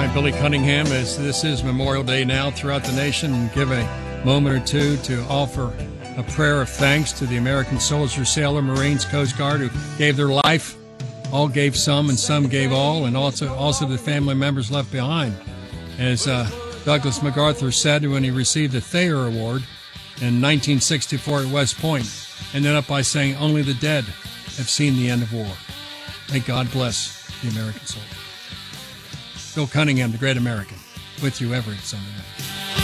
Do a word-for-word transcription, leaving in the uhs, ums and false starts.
right, Billy Cunningham, as this is Memorial Day now throughout the nation, give a moment or two to offer a prayer of thanks to the American soldier, sailor, Marines, Coast Guard who gave their life. All gave some and some gave all, and also also the family members left behind. As uh, Douglas MacArthur said when he received the Thayer Award in nineteen sixty-four at West Point, ended up by saying, "Only the dead have seen the end of war." May God bless the American soldier. Bill Cunningham, the great American, with you every Sunday night.